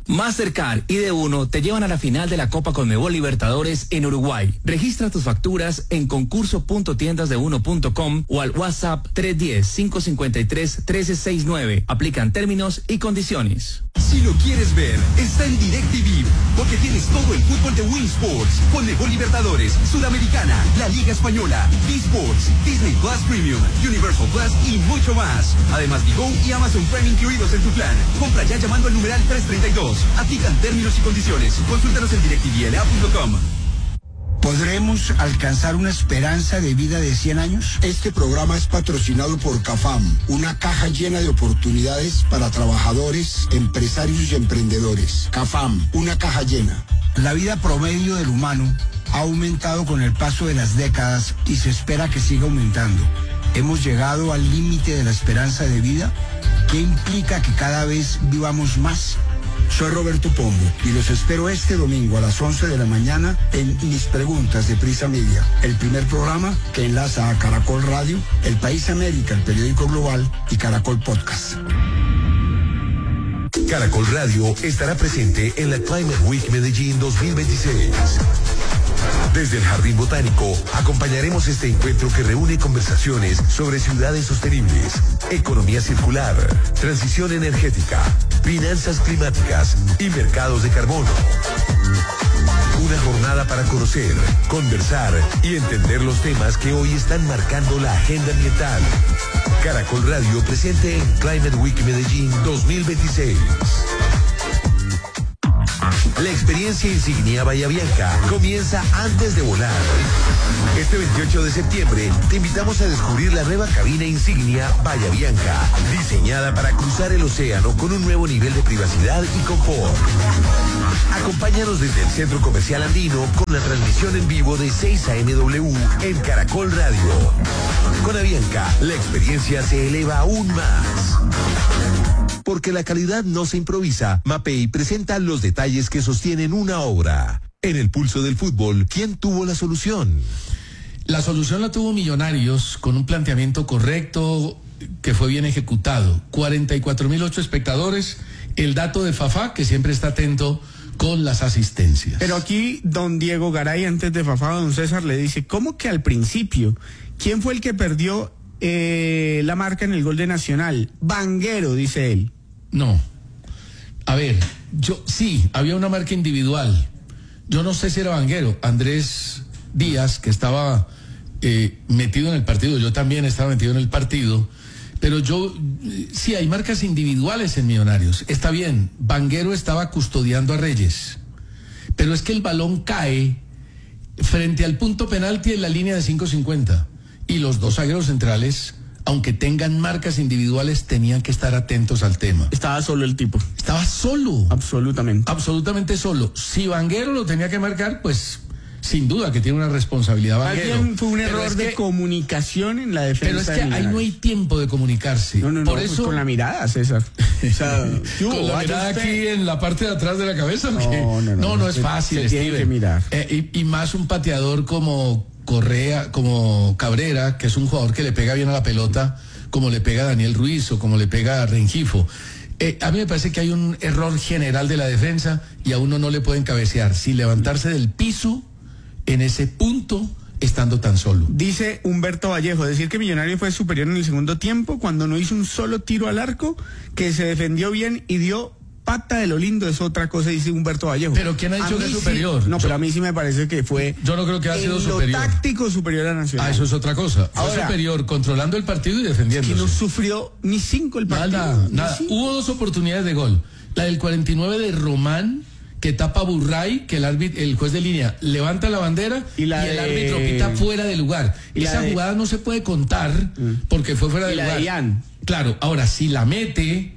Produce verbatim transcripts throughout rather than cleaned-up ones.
Mastercard y D uno te llevan a la final de la Copa Conmebol Libertadores en Uruguay. Registra tus facturas en concurso punto tiendas de uno punto com o al WhatsApp tres uno cero, cinco cinco tres, uno tres seis nueve. Aplican términos y condiciones. Si lo quieres ver, está en DirecTV, porque tienes todo el fútbol de Win Sports, Conmebol Libertadores, Sudamericana, la Liga Española, D-Sports, Disney Plus Premium, Universal Plus y mucho más. Además, Vigo y Amazon Prime incluidos en tu plan. Compra ya llamando al numeral trescientos treinta y dos. Aplican términos y condiciones. Consúltanos en direct t v l a punto com. ¿Podremos alcanzar una esperanza de vida de cien años? Este programa es patrocinado por CAFAM, una caja llena de oportunidades para trabajadores, empresarios y emprendedores. CAFAM, una caja llena. La vida promedio del humano ha aumentado con el paso de las décadas y se espera que siga aumentando. ¿Hemos llegado al límite de la esperanza de vida? ¿Qué implica que cada vez vivamos más? Soy Roberto Pombo y los espero este domingo a las once de la mañana en Mis Preguntas de Prisa Media, el primer programa que enlaza a Caracol Radio, El País América, el periódico global y Caracol Podcast. Caracol Radio estará presente en la Climate Week Medellín dos mil veintiséis. Desde el Jardín Botánico acompañaremos este encuentro que reúne conversaciones sobre ciudades sostenibles, economía circular, transición energética, finanzas climáticas y mercados de carbono. Una jornada para conocer, conversar y entender los temas que hoy están marcando la agenda ambiental. Caracol Radio presente en Climate Week Medellín dos mil veintiséis. La experiencia insignia Bahía Bianca comienza antes de volar. Este veintiocho de septiembre te invitamos a descubrir la nueva cabina insignia Bahía Bianca, diseñada para cruzar el océano con un nuevo nivel de privacidad y confort. Acompáñanos desde el Centro Comercial Andino con la transmisión en vivo de seis a m w en Caracol Radio. Con Avianca, la experiencia se eleva aún más. Porque la calidad no se improvisa, Mapei presenta los detalles que sostienen una obra. En el pulso del fútbol, ¿quién tuvo la solución? La solución la tuvo Millonarios con un planteamiento correcto que fue bien ejecutado. cuarenta y cuatro mil ocho espectadores, el dato de Fafá, que siempre está atento con las asistencias. Pero aquí don Diego Garay, antes de Fafá, don César, le dice, ¿cómo que al principio? ¿Quién fue el que perdió eh, la marca en el gol de Nacional? Vanguero, dice él. No. A ver, yo sí, había una marca individual. Yo no sé si era Vanguero, Andrés Díaz, que estaba eh, metido en el partido, yo también estaba metido en el partido, pero yo, sí, hay marcas individuales en Millonarios, está bien, Vanguero estaba custodiando a Reyes, pero es que el balón cae frente al punto penalti en la línea de cinco cincuenta, y los dos zagueros centrales, aunque tengan marcas individuales, tenían que estar atentos al tema. Estaba solo el tipo. Estaba solo. Absolutamente. Absolutamente solo. Si Vanguero lo tenía que marcar, pues sin duda que tiene una responsabilidad Vanguero. Alguien fue un pero error de que, comunicación en la defensa. Pero es que de ahí no hay tiempo de comunicarse. No, no, no, Por pues eso, con la mirada, César. O sea, con la mirada usted? aquí en la parte de atrás de la cabeza. No, no, no, no, no es se, fácil, se tiene que mirar. Eh, y, y más un pateador como Correa, como Cabrera, que es un jugador que le pega bien a la pelota, como le pega a Daniel Ruiz o como le pega a Rengifo. Eh, a mí me parece que hay un error general de la defensa y a uno no le pueden cabecear sin levantarse del piso en ese punto estando tan solo. Dice Humberto Vallejo, decir que Millonario fue superior en el segundo tiempo cuando no hizo un solo tiro al arco, que se defendió bien y dio pata de lo lindo, es otra cosa, dice Humberto Vallejo. Pero ¿quién ha dicho que es superior? Sí, no, yo, pero a mí sí me parece que fue. Yo no creo que ha sido superior. Lo táctico superior a Nacional. Ah, eso es otra cosa. Fue Ahora, superior controlando el partido y defendiéndose. Que no sufrió ni cinco el partido. Nada, nada. Cinco. Hubo dos oportunidades de gol. La del cuarenta y nueve de Román, que tapa Burray, que el árbitro, el juez de línea levanta la bandera y, la y el de... árbitro pita fuera de lugar. Esa de... jugada no se puede contar mm. porque fue fuera de y lugar. La de Ian. Claro, ahora si la mete,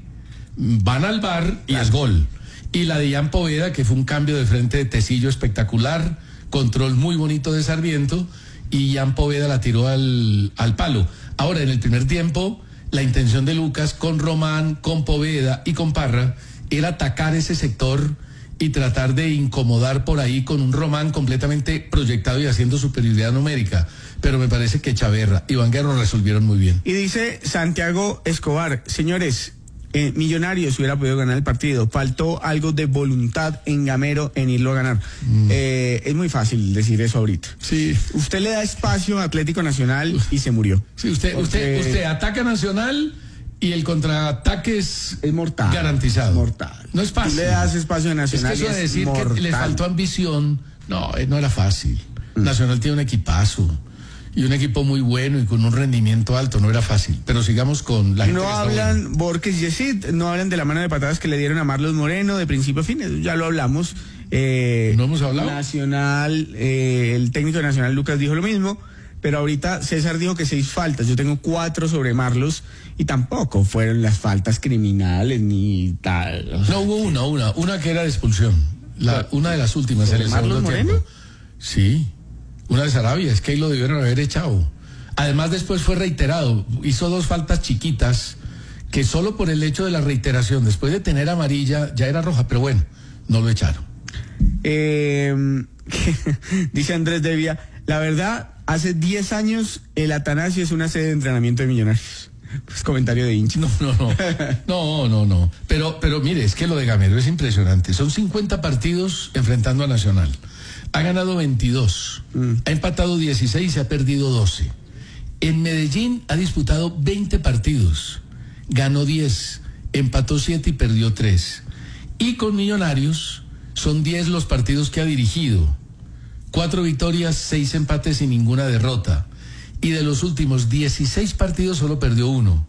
van al V A R y claro. Es gol. Y la de Ian Poveda, que fue un cambio de frente de Tecillo espectacular, control muy bonito de Sarmiento, y Ian Poveda la tiró al, al palo. Ahora, en el primer tiempo, la intención de Lucas con Román, con Poveda y con Parra era atacar ese sector y tratar de incomodar por ahí con un Román completamente proyectado y haciendo superioridad numérica. Pero me parece que Chaverra y Vanguero resolvieron muy bien. Y dice Santiago Escobar, señores, Eh, Millonarios hubiera podido ganar el partido. Faltó algo de voluntad en Gamero en irlo a ganar. Mm. Eh, es muy fácil decir eso ahorita. Sí. Usted le da espacio a Atlético Nacional y se murió. Sí, usted, Porque... usted, usted ataca Nacional y el contraataque es, es mortal. Garantizado. Mortal. No es fácil. Tú le das espacio a Nacional. Es que eso de decir mortal. que le faltó ambición, no, no era fácil. Mm. Nacional tiene un equipazo. Y un equipo muy bueno y con un rendimiento alto, no era fácil. Pero sigamos con la gente. No hablan, bueno. Borges y Yesid, no hablan de la mano de patadas que le dieron a Marlos Moreno de principio a fin, ya lo hablamos. Eh, ¿No hemos hablado? Nacional, eh, el técnico de Nacional, Lucas, dijo lo mismo, pero ahorita César dijo que seis faltas, yo tengo cuatro sobre Marlos y tampoco fueron las faltas criminales ni tal. O sea, no, hubo una, una, una que era de expulsión, la, una de las últimas. ¿Sobre Marlos Moreno? Tiempo. Sí. Una de Sarabia, es que ahí lo debieron haber echado. Además, después fue reiterado. Hizo dos faltas chiquitas que solo por el hecho de la reiteración, después de tener amarilla, ya era roja, pero bueno, no lo echaron. Eh, dice Andrés Devia, la verdad, hace diez años el Atanasio es una sede de entrenamiento de Millonarios. Pues comentario de hincha. No, no, no. No, no, no. Pero, pero mire, es que lo de Gamero es impresionante. Son cincuenta partidos enfrentando a Nacional. Ha ganado veintidós, mm. ha empatado dieciséis y se ha perdido doce. En Medellín ha disputado veinte partidos, ganó diez, empató siete y perdió tres. Y con Millonarios son diez los partidos que ha dirigido, cuatro victorias, seis empates y ninguna derrota. Y de los últimos dieciséis partidos solo perdió uno,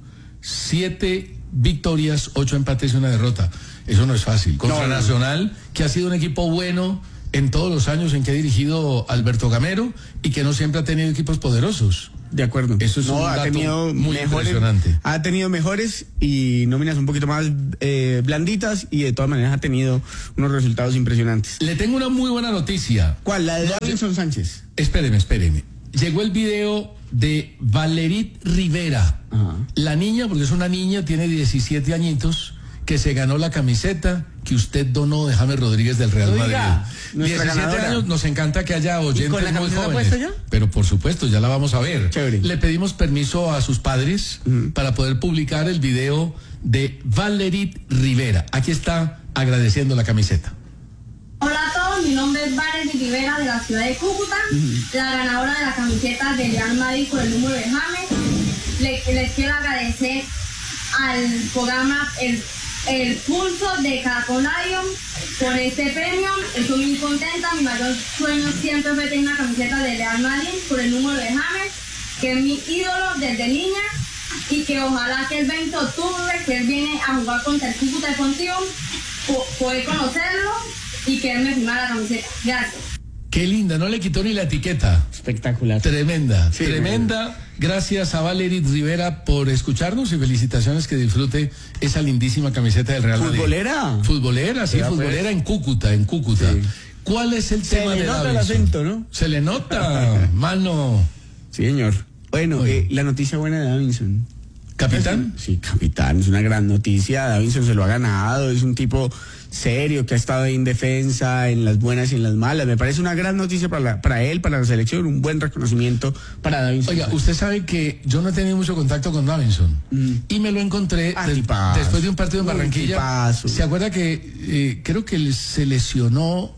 siete victorias, ocho empates y una derrota. Eso no es fácil. Contra no, no. Nacional, que ha sido un equipo bueno en todos los años en que ha dirigido Alberto Gamero y que no siempre ha tenido equipos poderosos. De acuerdo. Eso es no, un dato ha tenido muy mejores, impresionante. Ha tenido mejores y nóminas un poquito más eh, blanditas y de todas maneras ha tenido unos resultados impresionantes. Le tengo una muy buena noticia. ¿Cuál? La de no, Davinson Sánchez. Espéreme, espéreme. Llegó el video de Valerit Rivera. Ajá. La niña, porque es una niña, tiene diecisiete añitos, que se ganó la camiseta que usted donó de James Rodríguez del Real Madrid. diecisiete años, nos encanta que haya oyentes ¿Y con la muy jóvenes. puesta ya? Pero por supuesto, ya la vamos a ver. Chévere. Le pedimos permiso a sus padres uh-huh. para poder publicar el video de Valerit Rivera. Aquí está agradeciendo la camiseta. Hola a todos, mi nombre es Valerit Rivera de la ciudad de Cúcuta, uh-huh. la ganadora de la camiseta del Real Madrid con el número de James. Le, les quiero agradecer al programa El El Pulso de Caracol Radio por este premio. Estoy muy contenta. Mi mayor sueño siempre fue tener una camiseta de Real Madrid por el número de James, que es mi ídolo desde niña, y que ojalá que el veinte de octubre, que él viene a jugar contra el Cúcuta Deportivo, po- poder conocerlo y que él me firmara la camiseta. Gracias. Qué linda, no le quitó ni la etiqueta. Espectacular. Tremenda, sí, tremenda. Man. Gracias a Valerit Rivera por escucharnos y felicitaciones, que disfrute esa lindísima camiseta del Real Madrid. ¿Futbolera? Futbolera, sí, Era futbolera pues. en Cúcuta, en Cúcuta. Sí. ¿Cuál es el Se tema le de nota Davinson? el acento, ¿no? Se le nota, mano. Sí, señor. Bueno, eh, la noticia buena de Davinson. ¿Capitán? Sí, capitán, es una gran noticia. Davinson se lo ha ganado, es un tipo serio que ha estado ahí en defensa, en las buenas y en las malas. Me parece una gran noticia para, la, para él, para la selección, un buen reconocimiento para Davinson. Oiga, usted sabe que yo no he tenido mucho contacto con Davinson mm. y me lo encontré ah, des, después de un partido en Barranquilla. Tipazo. ¿Se acuerda que eh, creo que se lesionó?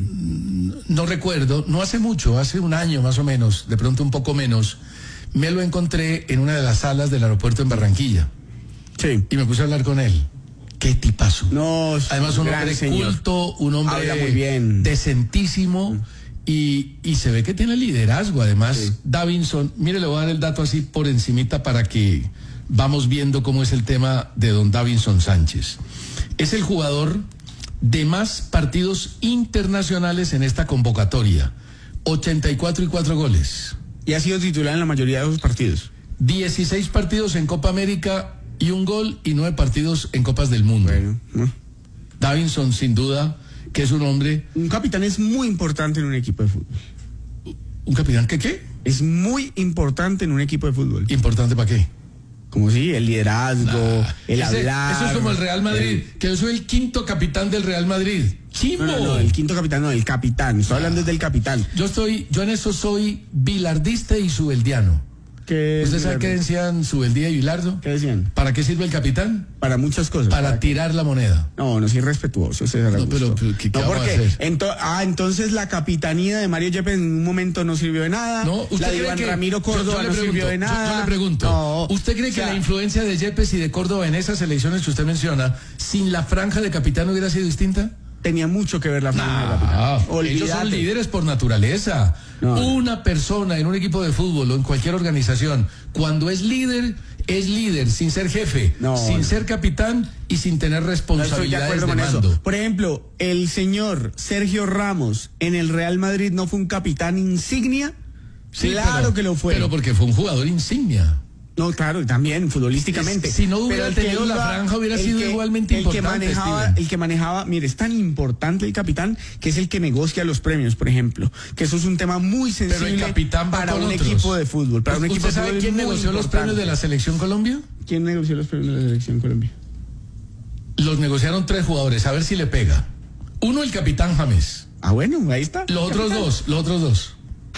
Mm. No recuerdo, no hace mucho, hace un año más o menos, de pronto un poco menos. Me lo encontré en una de las salas del aeropuerto en Barranquilla. Sí. Y me puse a hablar con él. Qué tipazo. No, además un hombre señor. culto, un hombre habla muy bien, decentísimo mm. y, y se ve que tiene liderazgo. Además, sí. Davinson, mire, le voy a dar el dato así por encimita para que vamos viendo cómo es el tema de don Davinson Sánchez. Es el jugador de más partidos internacionales en esta convocatoria. ochenta y cuatro y cuatro goles. Y ha sido titular en la mayoría de esos partidos. dieciséis partidos en Copa América y un gol, y nueve partidos en Copas del Mundo. Bueno, ¿no? Davinson, sin duda, que es un hombre... Un capitán es muy importante en un equipo de fútbol. ¿Un capitán qué qué? Es muy importante en un equipo de fútbol. ¿Importante para qué? Como si, el liderazgo, nah, el ese, hablar... Eso es como el Real Madrid, el... que yo soy el quinto capitán del Real Madrid. ¡Chimbo! No, no, no, el quinto capitán, no, el capitán. Estoy nah. hablando del capitán. Yo estoy, yo en eso soy bilardista y subeldiano. ¿Qué ¿Usted es sabe qué decían Subeldía y Bilardo? ¿Qué decían? ¿Para qué sirve el capitán? Para muchas cosas. Para, ¿Para tirar la moneda. No, no soy respetuoso, César No, Augusto. pero, pero ¿qué, qué no, vamos a porque hacer? ento ah, entonces la capitanía de Mario Yepes en un momento no sirvió de nada. No, ¿usted la de cree Iván que, Ramiro Córdoba yo, yo no le pregunto, sirvió de nada. Yo, yo le pregunto, no, ¿usted cree o sea, que la influencia de Yepes y de Córdoba en esas elecciones que usted menciona, sin la franja de capitán hubiera sido distinta? Tenía mucho que ver la franja de Ah, capitán. ellos son Olvídate. líderes por naturaleza. No, no. Una persona en un equipo de fútbol o en cualquier organización, cuando es líder, es líder sin ser jefe, No, sin no. ser capitán y sin tener No estoy de responsabilidades acuerdo de con mando. eso. Por ejemplo, el señor Sergio Ramos en el Real Madrid no fue un capitán insignia. Sí, claro pero- que lo fue. Pero porque fue un jugador insignia. No, claro, también futbolísticamente. Si no hubiera Pero el que tenido la iba- franja, hubiera el sido que- igualmente el que importante, manejaba, Steven. el que manejaba, mire, es tan importante el capitán que es el que negocia los premios, por ejemplo. Que eso es un tema muy sensible Pero el capitán va para con un otros. equipo de fútbol. Para un ¿Usted equipo de sabe fútbol es quién muy negoció los importante. premios de la Selección Colombia? ¿Quién negoció los premios de la Selección Colombia? Los negociaron tres jugadores, a ver si le pega. Uno, el capitán James. Ah, bueno, ahí está. Los otros Capitán. dos, los otros dos.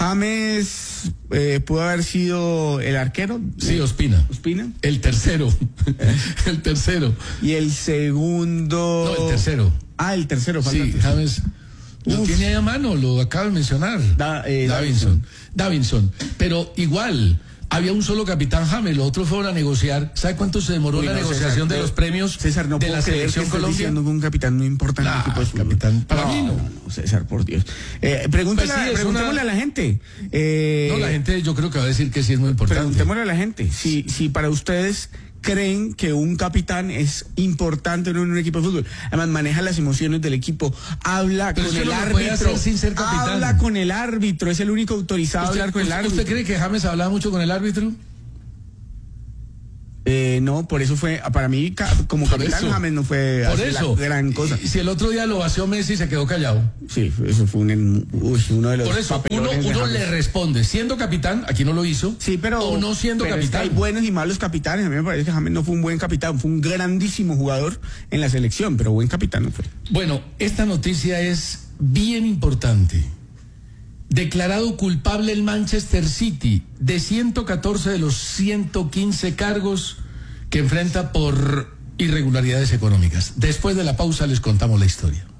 James eh, pudo haber sido el arquero. Sí, eh, Ospina. Ospina. El tercero. El tercero. Y el segundo. No, el tercero. Ah, el tercero, falta Sí, el tercero. James. Lo Uf. tiene ahí a mano, lo acaba de mencionar. Da- eh, Davinson. Davinson. Pero igual, había un solo capitán James, los otros fueron a negociar. ¿Sabe cuánto se demoró Uy, la no, negociación César, de los no, premios César, no de puedo la creer Selección que estés Colombia? diciendo que un capitán no importa en el Nah, equipo de fútbol. capitán, para no, mí no. no, César, por Dios. Eh, pregúntale, Pues sí, es preguntémosle una- a la gente. Eh, No, la gente yo creo que va a decir que sí es muy importante. Preguntémosle a la gente si, si para ustedes creen que un capitán es importante en un equipo de fútbol. Además, maneja las emociones del equipo, habla Pero con es que el no lo puede árbitro. hacer sin ser capitán. Habla con el árbitro, es el único autorizado a ¿Usted, hablar con el usted- árbitro. ¿Usted cree que James hablaba mucho con el árbitro? Eh, no, por eso fue, para mí, ca- como Por capitán eso. James no fue Por así eso. la gran cosa. Y si el otro día lo vació Messi, se quedó callado. Sí, eso fue un, uy, uno de los Por eso, uno, papelones de uno James. le responde, siendo capitán, aquí no lo hizo, Sí, pero. o no siendo pero es que capitán. hay buenos y malos capitanes. A mí me parece que James no fue un buen capitán, fue un grandísimo jugador en la selección, pero buen capitán no fue. Bueno, esta noticia es bien importante. Declarado culpable el Manchester City de ciento catorce de los ciento quince cargos que enfrenta por irregularidades económicas. Después de la pausa les contamos la historia.